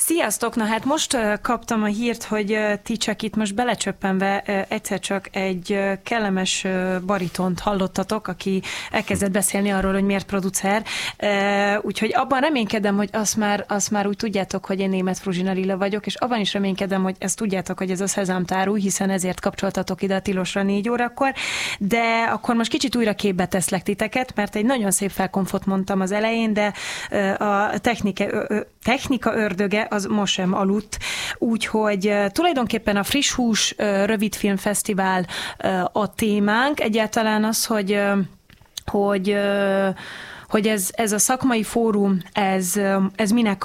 Sziasztok! Na hát most kaptam a hírt, hogy ti csak itt most belecsöppenve egyszer csak egy kellemes baritont hallottatok, aki elkezdett beszélni arról, hogy miért producer. Úgyhogy abban reménykedem, hogy azt már úgy tudjátok, hogy én Németh Fruzsina Lilla vagyok, és abban is reménykedem, hogy ezt tudjátok, hogy ez a Szezámtárú, hiszen ezért kapcsoltatok ide a Tilosra 4 órakor. De akkor most kicsit újra képbe teszlek titeket, mert egy nagyon szép felkonfot mondtam az elején, de a technika ördöge az most sem aludt, úgyhogy tulajdonképpen a Friss Hús rövidfilmfesztivál a témánk. Egyáltalán az, hogy ez a szakmai fórum, ez minek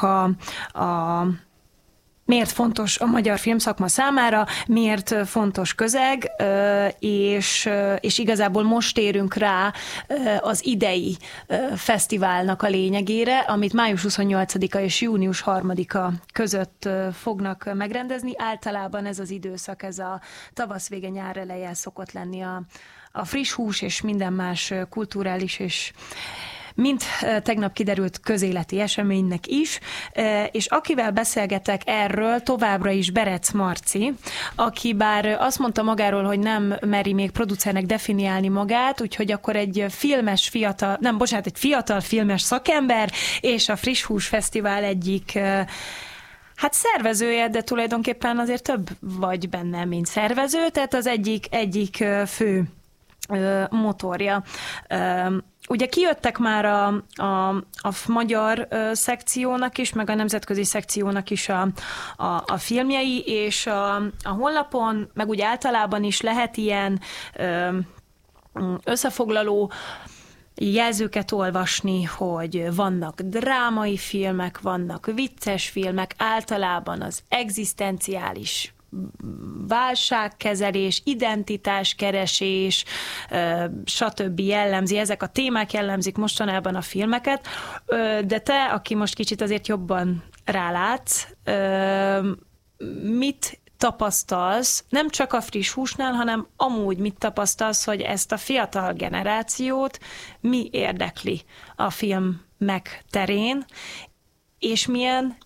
miért fontos a magyar filmszakma számára, miért fontos közeg, és igazából most térünk rá az idei fesztiválnak a lényegére, amit május 28-a és június 3-a között fognak megrendezni. Általában ez az időszak, ez a tavasz vége, nyár eleje szokott lenni a friss hús és minden más kulturális és mint tegnap kiderült közéleti eseménynek is, és akivel beszélgetek erről továbbra is Berec Marci, aki bár azt mondta magáról, hogy nem meri még producernek definiálni magát, úgyhogy akkor egy fiatal filmes szakember, és a Friss Hús Fesztivál egyik szervezője, de tulajdonképpen azért több vagy benne, mint szervező, tehát az egyik fő motorja. Ugye kijöttek már a magyar szekciónak is, meg a nemzetközi szekciónak is a filmjei, és a honlapon, meg úgy általában is lehet ilyen összefoglaló jelzőket olvasni, hogy vannak drámai filmek, vannak vicces filmek, általában az egzisztenciális válságkezelés, identitáskeresés, stb. Jellemzi, ezek a témák jellemzik mostanában a filmeket, de te, aki most kicsit azért jobban rálátsz, mit tapasztalsz, nem csak a Friss Húsnál, hanem amúgy mit tapasztalsz, hogy ezt a fiatal generációt mi érdekli a filmek terén, és milyen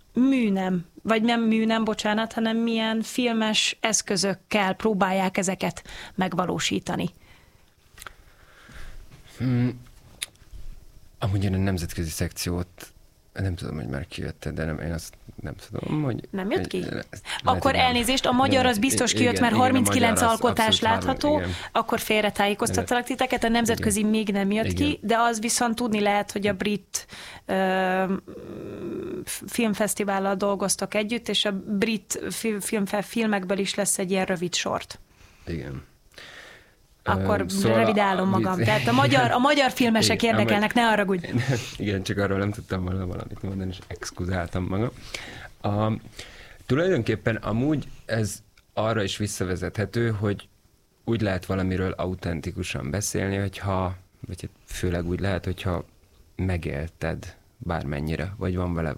hanem milyen filmes eszközökkel próbálják ezeket megvalósítani? Amúgy én a nemzetközi szekciót nem tudom, hogy már kijött, de én azt nem tudom, hogy... Nem jött ki? Akkor elnézést, a magyar az biztos kijött, mert 39 alkotás látható, akkor félretájékoztattalak titeket, a nemzetközi még nem jött ki, de az viszont tudni lehet, hogy a brit filmfesztivállal dolgoztak együtt, és a brit filmekből is lesz egy ilyen rövid sort. Igen. Akkor revidálom magam. Tehát a magyar filmesek érdekelnek, ne haragudj. Igen, csak arról nem tudtam volna valamit mondani, és exkuzáltam magam. Tulajdonképpen amúgy ez arra is visszavezethető, hogy úgy lehet valamiről autentikusan beszélni, vagy főleg úgy lehet, hogyha megélted bármennyire, vagy van vele